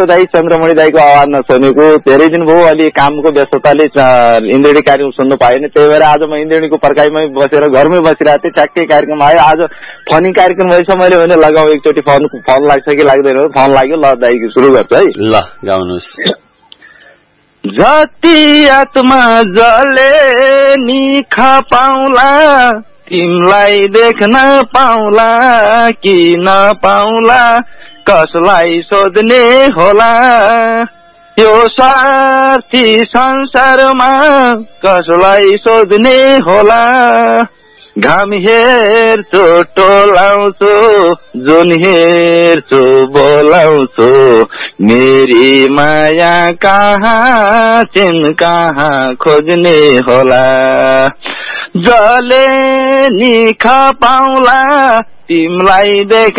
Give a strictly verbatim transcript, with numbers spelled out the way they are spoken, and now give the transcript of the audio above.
माधव दाई चन्द्रमणि दाईको आवाज नसुनेको धेरै दिन भयो। अलि कामको व्यस्तताले इन्द्रेणी कार्यक्रम सुन्नु पाएन, त्यही भएर आज म इन्द्रेणीको पर्खाइमै बसेर घरमै बसिरहेको थिएँ। ठ्याक्कै कार्यक्रम आयो। आज फनी कार्यक्रम भएछ। मैले भने लगाऊ एकचोटि फोन फोन लाग्छ कि लाग्दैन, फोन लाग्यो। ल दाई सुरु गर्छु है। ल गाउनुहोस्। जति आत्मा जले निखा पाउला, तिमलाई देख्न पाउला कि नपाउला, कसलाई सोध्ने होला। यो स्वार्थी संसारमा कसलाई सोध्ने होला। घाम हेर्छु टोलाउँछु, जुन हेर्छु बोलाउँछु, मेरी माया कहाँ चिन कहाँ खोज्ने होला। जले निखा पाउला, तिमलाई देख